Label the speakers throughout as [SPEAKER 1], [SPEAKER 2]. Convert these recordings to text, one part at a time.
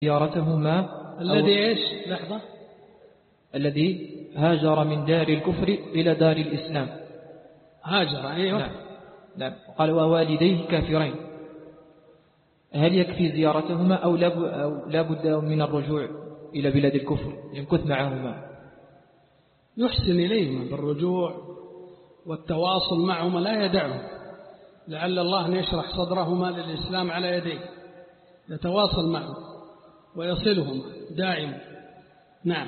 [SPEAKER 1] زيارتهما
[SPEAKER 2] الذي إيش؟ لحظة.
[SPEAKER 1] الذي هاجر من دار الكفر إلى دار الإسلام.
[SPEAKER 2] هاجر، أيوه.
[SPEAKER 1] نعم. قال ووالديه كافرين، هل يكفي زيارتهما أو لا بد من الرجوع إلى بلاد الكفر يمكث معهما؟
[SPEAKER 2] يحسن إليهما بالرجوع والتواصل معهما، لا يدعهم، لعل الله أن يشرح صدرهما للإسلام على يديه، يتواصل معهم ويصلهما دائما. نعم.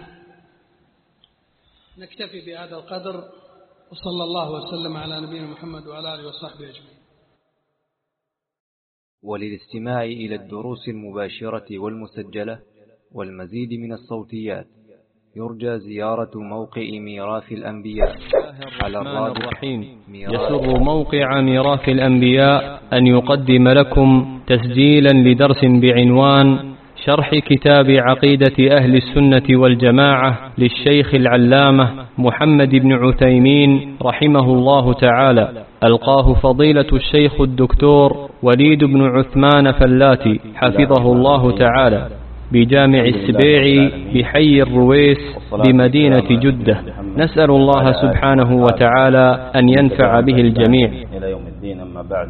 [SPEAKER 2] نكتفي بهذا القدر، وصلى الله وسلم على نبينا محمد وعلى آله وصحبه أجمعين.
[SPEAKER 3] وللاستماع إلى الدروس المباشرة والمسجلة والمزيد من الصوتيات يرجى زيارة موقع ميراث الأنبياء على
[SPEAKER 4] الرحيم. يسر موقع ميراث الأنبياء أن يقدم لكم تسجيلا لدرس بعنوان شرح كتاب عقيدة أهل السنة والجماعة للشيخ العلامة محمد بن عثيمين رحمه الله تعالى، ألقاه فضيلة الشيخ الدكتور وليد بن عثمان فلاتي حفظه الله تعالى بجامع السبيعي بحي الرويس بمدينة جدة. نسأل الله سبحانه وتعالى أن ينفع به الجميع
[SPEAKER 5] إلى يوم الدين. أما بعد،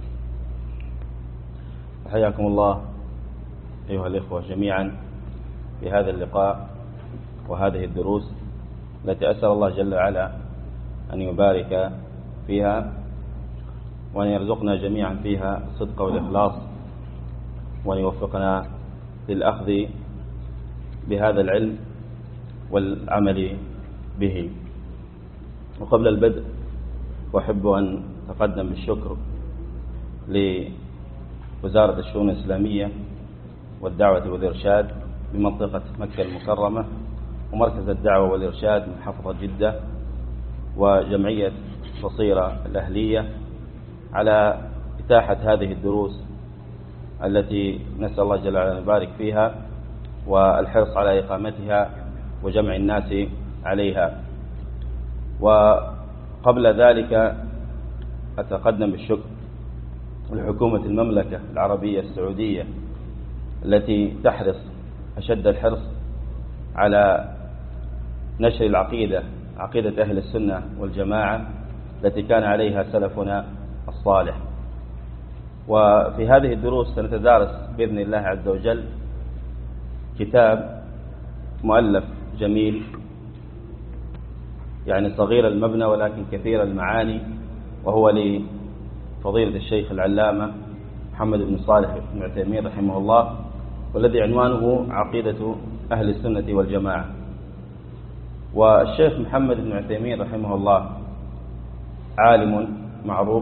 [SPEAKER 5] حياكم الله أيها الإخوة جميعا في هذا اللقاء وهذه الدروس التي أسأل الله جل وعلا أن يبارك فيها وأن يرزقنا جميعا فيها الصدق والإخلاص، وأن يوفقنا للأخذ بهذا العلم والعمل به. وقبل البدء أحب أن أتقدم بالشكر لوزارة الشؤون الإسلامية والدعوة والإرشاد بمنطقة مكة المكرمة، ومركز الدعوة والإرشاد من محافظة جدة، وجمعية بصيرة الأهلية على إتاحة هذه الدروس التي نسأل الله جل وعلا أن يبارك فيها، والحرص على إقامتها وجمع الناس عليها. وقبل ذلك أتقدم بالشكر لحكومة المملكة العربية السعودية التي تحرص أشد الحرص على نشر العقيدة، عقيدة أهل السنة والجماعة التي كان عليها سلفنا الصالح. وفي هذه الدروس سنتدارس بإذن الله عز وجل كتاب مؤلف جميل، يعني صغير المبنى ولكن كثير المعاني، وهو لفضيلة الشيخ العلامة محمد بن صالح بن عثيمين رحمه الله، والذي عنوانه عقيدة أهل السنة والجماعة. والشيخ محمد بن عثيمين رحمه الله عالم معروف،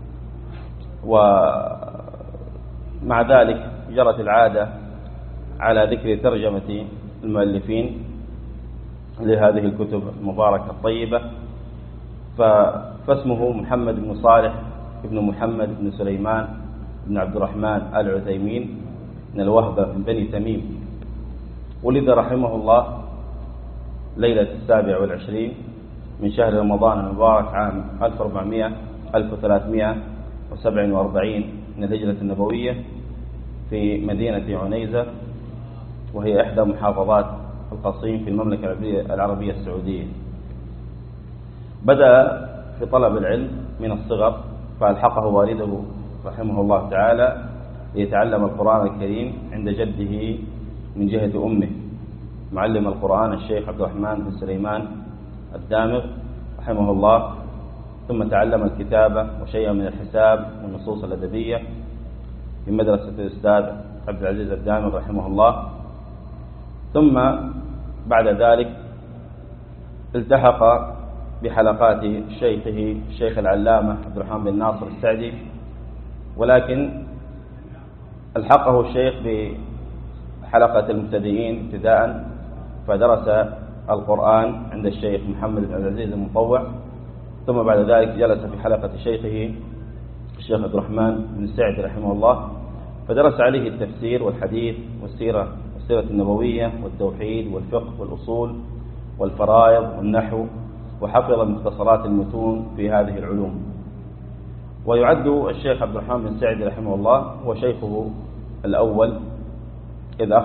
[SPEAKER 5] ومع ذلك جرت العادة على ذكر ترجمة المؤلفين لهذه الكتب المباركة الطيبة، فاسمه محمد بن صالح بن محمد بن سليمان بن عبد الرحمن آل عثيمين من الوهبة من بني تميم. ولد رحمه الله ليلة 27 من شهر رمضان المبارك عام 1347 من الهجرة النبوية في مدينة عنيزة، وهي إحدى محافظات القصيم في المملكة العربية السعودية. بدأ في طلب العلم من الصغر، فألحقه والده رحمه الله تعالى ليتعلم القرآن الكريم عند جده من جهة أمه معلم القرآن الشيخ عبد الرحمن بن سليمان الدامغ رحمه الله، ثم تعلم الكتابة وشيئا من الحساب والنصوص الأدبية في مدرسة الأستاذ عبد العزيز الدامغ رحمه الله. ثم بعد ذلك التحق بحلقات شيخه الشيخ العلامة عبد الرحمن بن ناصر السعدي، ولكن الحقه الشيخ بحلقة المبتدئين ابتداء، فدرس القرآن عند الشيخ محمد بن العزيز المطوع، ثم بعد ذلك جلس في حلقة شيخه الشيخ عبد الرحمن بن السعدي رحمه الله، فدرس عليه التفسير والحديث والسيرة النبوية والتوحيد والفقه والأصول والفرائض والنحو، وحفظ مختصرات المتون في هذه العلوم. ويعد الشيخ عبد الرحمن بن السعدي رحمه الله هو شيخه الأول، إذ